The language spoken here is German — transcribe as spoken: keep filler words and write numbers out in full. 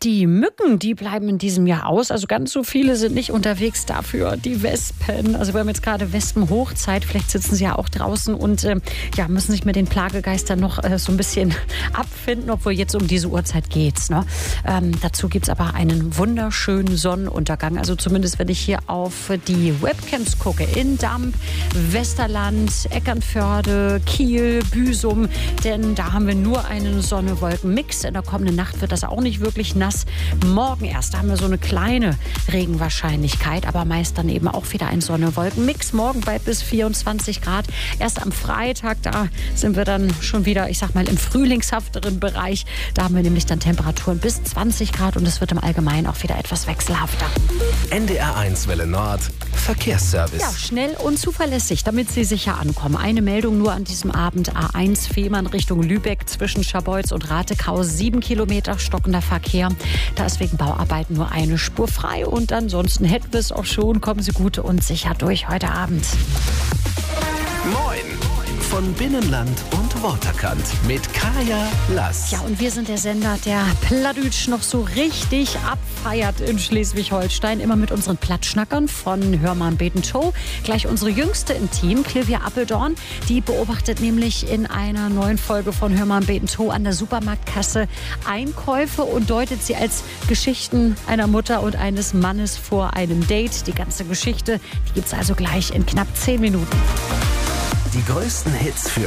Die Mücken, die bleiben in diesem Jahr aus. Also ganz so viele sind nicht unterwegs, dafür die Wespen. Also wir haben jetzt gerade Wespenhochzeit. Vielleicht sitzen sie ja auch draußen und äh, ja, müssen sich mit den Plagegeistern noch äh, so ein bisschen abfinden, obwohl jetzt um diese Uhrzeit geht's. Ne? Ähm, dazu gibt's aber einen wunderschönen Sonnenuntergang. Also zumindest, wenn ich hier auf die Webcams gucke. In Damp, Westerland, Eckernförde, Kiel, Büsum. Denn da haben wir nur einen Sonne-Wolken-Mix. In der kommenden Nacht wird das auch nicht wirklich nass. Morgen erst haben wir so eine kleine Regenwahrscheinlichkeit, aber meist dann eben auch wieder ein Sonne-Wolken-Mix. Morgen bei bis vierundzwanzig Grad. Erst am Freitag, da sind wir dann schon wieder, ich sag mal, im frühlingshafteren Bereich. Da haben wir nämlich dann Temperaturen bis zwanzig Grad und es wird im Allgemeinen auch wieder etwas wechselhafter. N D R eins Welle Nord, Verkehrsservice. Ja, schnell und zuverlässig, damit Sie sicher ankommen. Eine Meldung nur an diesem Abend. A eins Fehmarn Richtung Lübeck zwischen Scharbeutz und Ratekau. Sieben Kilometer stockender Verkehr. Da ist wegen Bauarbeiten nur eine Spur frei. Und ansonsten hätten wir es auch schon. Kommen Sie gut und sicher durch heute Abend. Moin! Von Binnenland und Waterkant mit Kaya Lass. Ja, und wir sind der Sender, der Plattdütsch noch so richtig abfeiert in Schleswig-Holstein. Immer mit unseren Plattschnackern von Hör mal Beten Show. Gleich unsere jüngste im Team, Clivia Appeldorn. Die beobachtet nämlich in einer neuen Folge von Hör mal Beten Show an der Supermarktkasse Einkäufe und deutet sie als Geschichten einer Mutter und eines Mannes vor einem Date. Die ganze Geschichte, die gibt's also gleich in knapp zehn Minuten. Die größten Hits für